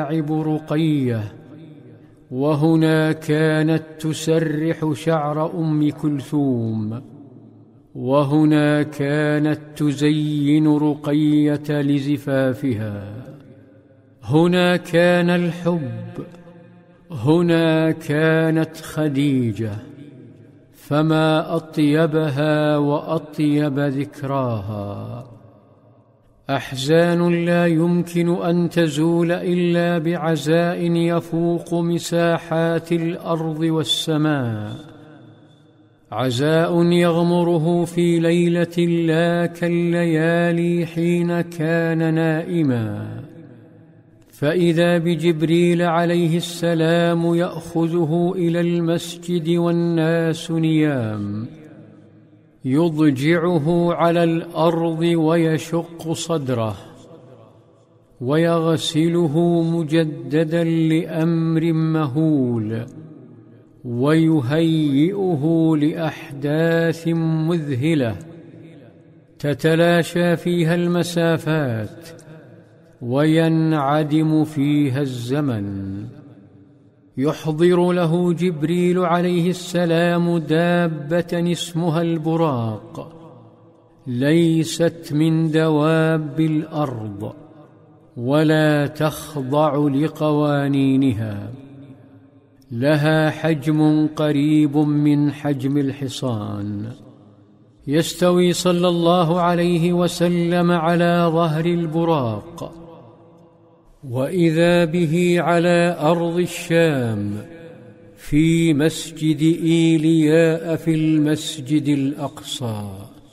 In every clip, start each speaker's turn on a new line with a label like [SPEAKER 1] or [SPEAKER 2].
[SPEAKER 1] رقية، وهنا كانت تسرح شعر أم كلثوم، وهنا كانت تزين رقية لزفافها. هنا كان الحب، هنا كانت خديجة، فما أطيبها وأطيب ذكراها. أحزان لا يمكن أن تزول إلا بعزاء يفوق مساحات الأرض والسماء، عزاء يغمره في ليلة لا كالليالي حين كان نائما، فإذا بجبريل عليه السلام يأخذه إلى المسجد والناس نيام، يضجعه على الأرض ويشق صدره، ويغسله مجددا لأمر مهول، ويهيئه لأحداث مذهلة تتلاشى فيها المسافات وينعدم فيها الزمن. يحضر له جبريل عليه السلام دابة اسمها البراق، ليست من دواب الأرض ولا تخضع لقوانينها، لها حجم قريب من حجم الحصان. يستوي صلى الله عليه وسلم على ظهر البراق، وإذا به على أرض الشام في مسجد إيلياء في المسجد الأقصى.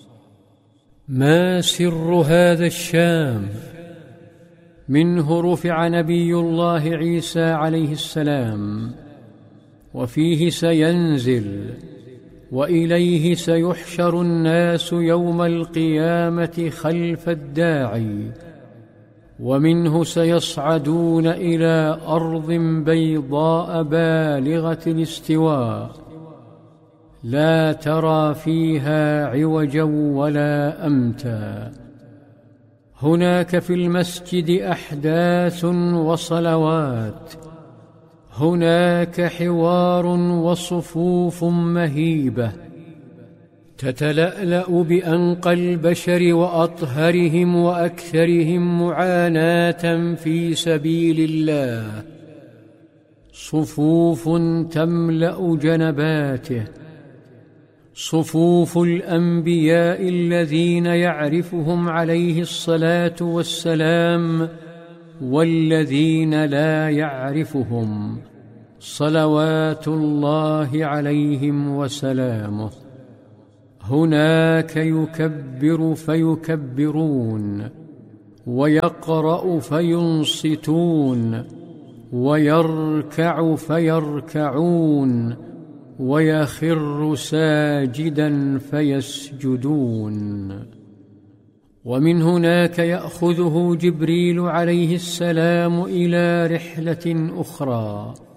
[SPEAKER 1] ما سر هذا الشام؟ منه رفع نبي الله عيسى عليه السلام، وفيه سينزل، وإليه سيحشر الناس يوم القيامة خلف الداعي، ومنه سيصعدون إلى أرض بيضاء بالغة الاستواء، لا ترى فيها عوجا ولا أمتا. هناك في المسجد أحداث وصلوات، هناك حوار وصفوف مهيبة تتلألأ بأنقى البشر وأطهرهم وأكثرهم معاناة في سبيل الله، صفوف تملأ جنباته، صفوف الأنبياء الذين يعرفهم عليه الصلاة والسلام والذين لا يعرفهم صلوات الله عليهم وسلامه. هناك يكبر فيكبرون، ويقرأ فينصتون، ويركع فيركعون، ويخر ساجدا فيسجدون. ومن هناك يأخذه جبريل عليه السلام إلى رحلة أخرى،